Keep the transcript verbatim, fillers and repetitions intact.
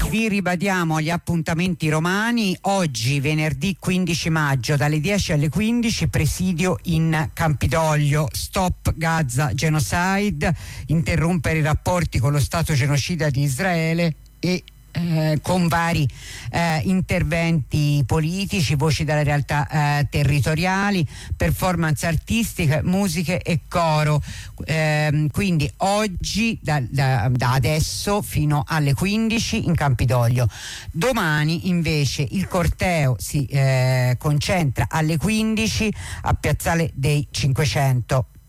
Vi ribadiamo gli appuntamenti romani. Oggi venerdì quindici maggio dalle dieci alle quindici, presidio in Campidoglio. Stop Gaza Genocide, interrompere i rapporti con lo Stato genocida di Israele, e Eh, con vari eh, interventi politici, voci dalle realtà eh, territoriali, performance artistiche, musiche e coro. Eh, quindi oggi da, da, da adesso fino alle quindici in Campidoglio. Domani invece il corteo si eh, concentra alle quindici a Piazzale dei Cinquecento.